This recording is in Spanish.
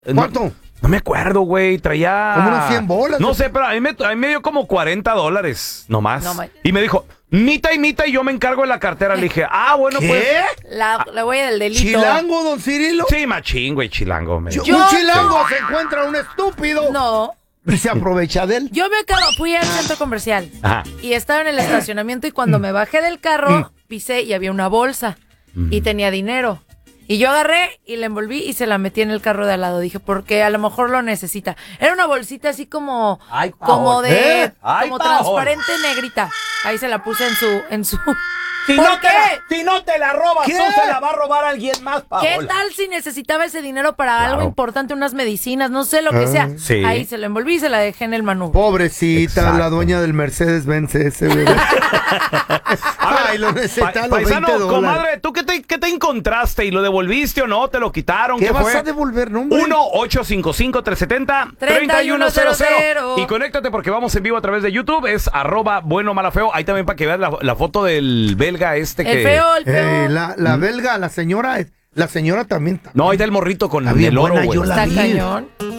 ¿Cuánto? No me acuerdo, güey. Traía... Como unos 100 bolas. No sé, pero a mí me dio como $40 nomás. No, y me dijo, mita y yo me encargo de la cartera. Le dije, bueno, ¿Qué? pues... La huella del delito. ¿Chilango, don Cirilo? Sí, machín, güey, chilango. Un chilango se encuentra un estúpido. No. Y se aprovecha de él. Yo fui al centro comercial. Ajá. Y estaba en el estacionamiento y cuando me bajé del carro, pisé y había una bolsa. Y tenía dinero. Y yo agarré y la envolví y se la metí en el carro de al lado. Dije, porque a lo mejor lo necesita. Era una bolsita así como... Ay, como Paola. de... Ay, como Paola. transparente negrita. Ahí se la puse en su... Si ¿Por no, qué? si no te la robas, ¿Qué? tú se la va a robar a alguien más, Paola. ¿Qué tal si necesitaba ese dinero para algo importante, unas medicinas, no sé lo que sea? Sí. Ahí se lo envolví y se la dejé en el manubrio. Pobrecita, Exacto. la dueña del Mercedes-Benz ese, ¿verdad? Ay, lo necesita los Paisano, $20. comadre, ¿tú qué te encontraste? ¿Y lo devolviste o no? ¿Te lo quitaron? ¿Qué vas fue? a devolver, no, hombre? 1-855-370-3100. Y conéctate porque vamos en vivo a través de YouTube. Es @buenomalafeo. Ahí también para que veas la foto del belga este que... El feo. La belga, la señora también. No, ahí está el morrito con Está bien el oro, buena, güey. yo la Está vi. cañón.